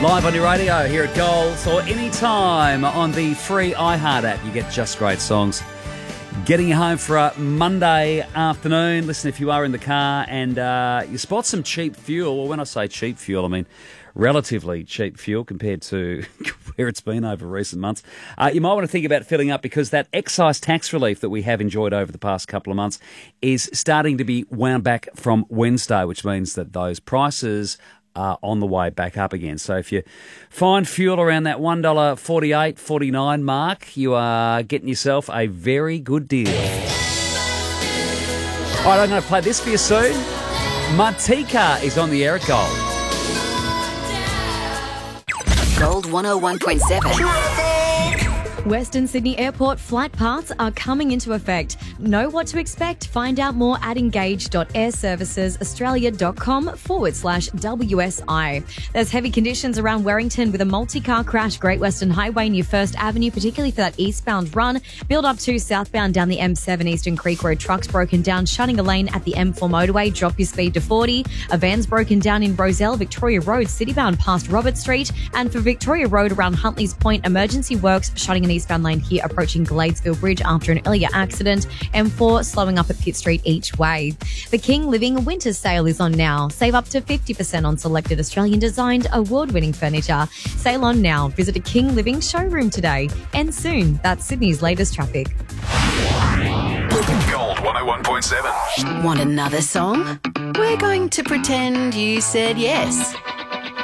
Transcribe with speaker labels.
Speaker 1: Live on your radio here at Gold, or anytime on the free iHeart app. You get just great songs. Getting you home for a Monday afternoon. Listen, if you are in the car and you spot some cheap fuel, well, when I say cheap fuel, I mean relatively cheap fuel compared to where it's been over recent months, you might want to think about filling up, because that excise tax relief that we have enjoyed over the past couple of months is starting to be wound back from Wednesday, which means that those prices are on the way back up again. So if you find fuel around that $1.48, $1.49 mark, you are getting yourself a very good deal. All right, I'm going to play this for you soon. Martika is on the air at Gold.
Speaker 2: Gold 101.7.
Speaker 3: Western Sydney Airport flight paths are coming into effect. Know what to expect. Find out more at engage.airservicesaustralia.com/WSI. There's heavy conditions around Wellington with a multi-car crash, Great Western Highway near First Avenue, particularly for that eastbound run. Build up to southbound down the M7 Eastern Creek Road. Trucks broken down, shutting a lane at the M4 motorway. Drop your speed to 40. A van's broken down in Roselle, Victoria Road, citybound past Robert Street. And for Victoria Road around Huntley's Point, emergency works, shutting an eastbound lane here approaching Gladesville Bridge after an earlier accident. M4 slowing up at Pitt Street each way. The King Living Winter Sale is on now. Save up to 50% on selected Australian-designed, award-winning furniture. Sale on now. Visit a King Living showroom today. And soon. That's Sydney's latest traffic.
Speaker 4: Gold 101.7.
Speaker 2: Want another song? We're going to pretend you said yes.